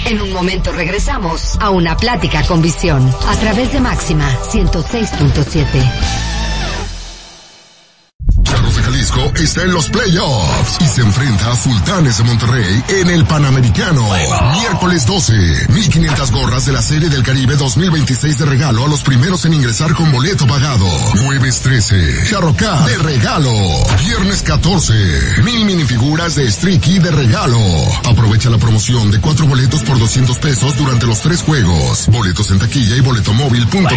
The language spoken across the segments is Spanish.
En un momento regresamos a Una Plática con Visión a través de Máxima 106.7. Charros de Jalisco está en los playoffs y se enfrenta a Sultanes de Monterrey en el Panamericano. Miércoles 12, 1,500 gorras de la Serie del Caribe 2026 de regalo a los primeros en ingresar con boleto pagado. Jueves 13, Charro Cup de regalo. Viernes 14, 1,000 minifiguras de Streaky de regalo. Aprovecha la promoción de 4 boletos por $200 durante los 3 juegos. Boletos en taquilla y boletomóvil.com.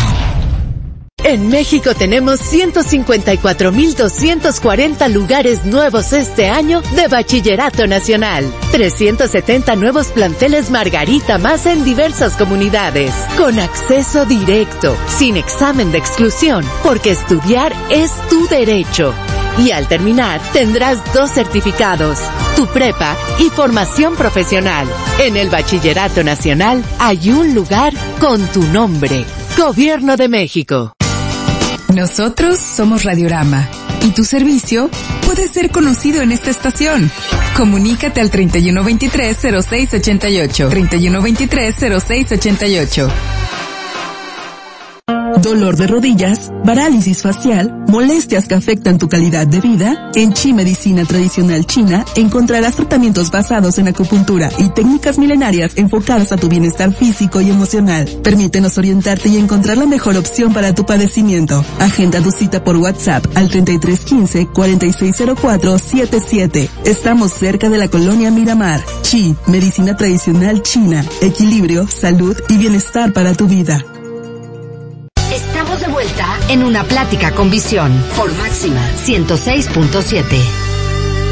En México tenemos 154,240 lugares nuevos este año de Bachillerato Nacional. 370 nuevos planteles Margarita más en diversas comunidades. Con acceso directo, sin examen de exclusión, porque estudiar es tu derecho. Y al terminar, tendrás 2 certificados, tu prepa y formación profesional. En el Bachillerato Nacional hay un lugar con tu nombre. Gobierno de México. Nosotros somos Radiorama y tu servicio puede ser conocido en esta estación. Comunícate al 3123-0688. 3123-0688. Dolor de rodillas, parálisis facial, molestias que afectan tu calidad de vida. En Chi Medicina Tradicional China encontrarás tratamientos basados en acupuntura y técnicas milenarias enfocadas a tu bienestar físico y emocional. Permítenos orientarte y encontrar la mejor opción para tu padecimiento. Agenda tu cita por WhatsApp al 3315-460477. Estamos cerca de la colonia Miramar. Chi Medicina Tradicional China. Equilibrio, salud y bienestar para tu vida. Estamos de vuelta en Una Plática con Visión por Máxima 106.7.